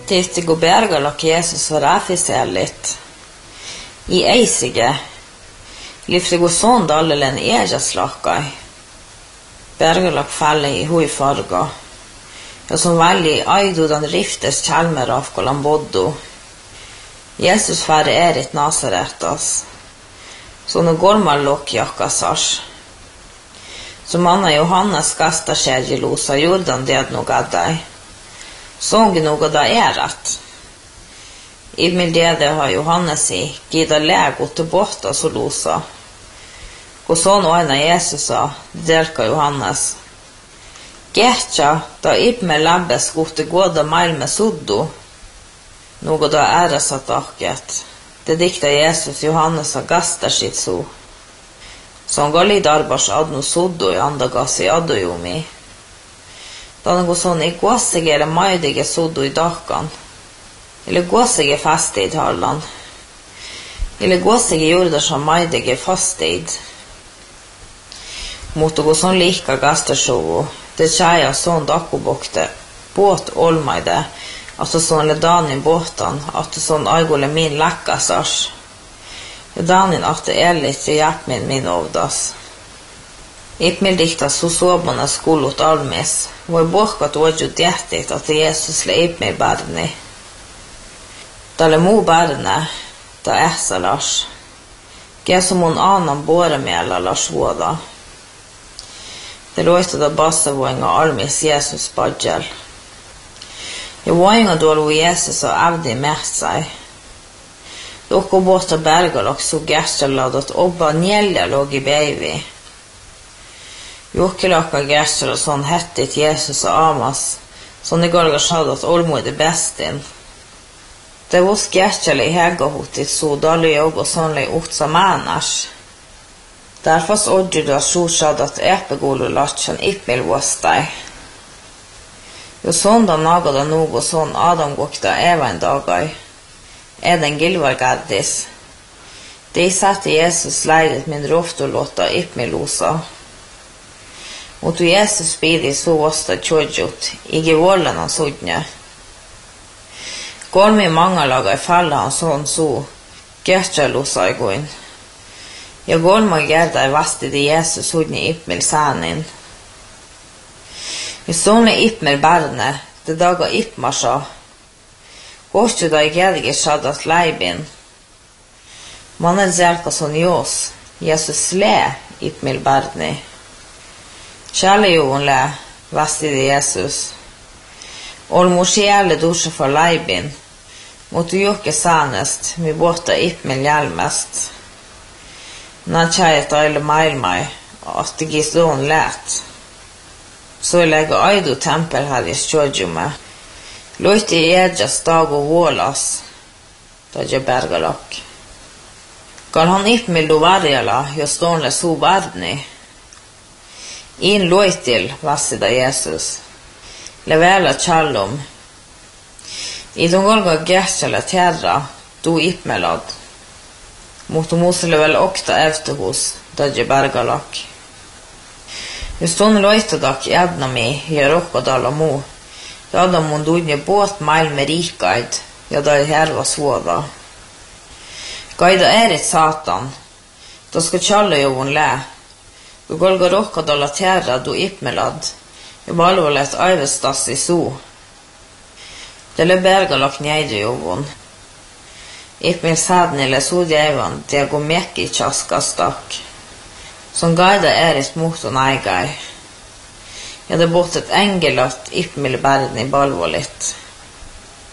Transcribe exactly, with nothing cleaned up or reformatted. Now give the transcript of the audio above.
Tietysti kun bergalok Jeesus var affisellit i eisige, lyfte gå sån dallelen ejas lakkai. Bergalok falle i hui farga. Ja som veldig aidu den riftes kjelmer av kolan boddo. Jesus færre er et Nazaretas. Så nå går man lokkjakka sars. Som Anna Johannes gasta skjergelosa Jordan det nog gaddei. Sånge noe da er rett. I mildedet har Johannes i gida lego til båta så losa. Og sånn øyne Jesus sa, delka Johannes. Getja, da ibme labbes gode gåda meil med suddo. Noe da ære satt akket. Det dikta Jesus Johannes av gasta sitt so. Sånn går lid arbars adno suddo i andagas i adojomi. Da noe sånn i gåsig eller maidige suddo i dakan. Eller gåsig i fastid hallan. Eller gåsig i jorda som maidige fastid. Mot å gå sånn lika gastasjovo. Det tjeja sånn dakkobokte. Båt olmaide. At det sånn ledanin båtan. At det sånn aigole min lekkasars. Ledanin at det er litt i hjertmin min ovdas. Ipmildikta så såbana skolot almis. Var båkat ådjo djettit at Jesus le ipmil bærni. Da le mo bærne. Da essa lars. Ge som hon anan båre mela lars våda. Det låter da basavoinga almis Jesus badjel. Jeg voinga dårlo Jesus og avdi med seg. Dere båta bergalok så gæstelad at obba njelja låg i beivi. Jokkelaka gæstel og sånn hettit Jesus og amas, sånn i galga sad at olmo er det bestin. Det var gæstel i hega hotit så dalu jeg og sånn lei utsa mannars. Derfor odder du at sjosad at epegolo latjan ipmil våstai. Jo sånn da naga da nogo sånn Adam gokta eva en dagai. Eden gilvar gaddis. De satte Jesus leidet min roftolåta ipmil losa. Mot Jesus bidi så våsta tjodjot. Ige vålen han sodnje. Går mi mange laga i falla han sånn så. Gøtja losa i goin. Jag går med gerda i vasti de Jesus hodni ipmil sanin. I sånne ipmil bærne, det daga ipma sa. Gåstju da i gerdige sadat leibin. Man er zerka sånn jås, Jesus le ipmil bærni. Kjærle jo hun le, vasti de Jesus. Ol mosjele dusje for leibin. Mot du jokke sanest, mi båta ipmil hjelmest. När tjejet öjle mail mig att det gis lån lät. Så jag lägger aido tempel här i stjodjume. Låt i edjas dag och vålas. Då jag bergalok. Gal han ipmil do varjala, jag stånle så vardni. In låt till vassida Jesus. Levela tjallom. I de golga gästjala terra, do ipmelad. Mot och mosele väl okta efter hos Dödje bergalak. Just hon lojta dak edna mi i rocka dala mo. Ja da mon dudnje båt mail med rikaid. Ja da er herva svåda. Gaida er et satan. Da skal tjalle jo hon le. Du golga rocka dala terra du ipmelad. Jo balvole et aivestas i so. Det le bergalak njeide jo hon. Ipmil sadni le sudjeivan det går mekki i tjaska stakk. Som gaida er et moton eigai. Jeg hadde bort et engelat ipmil bærden i balvolit.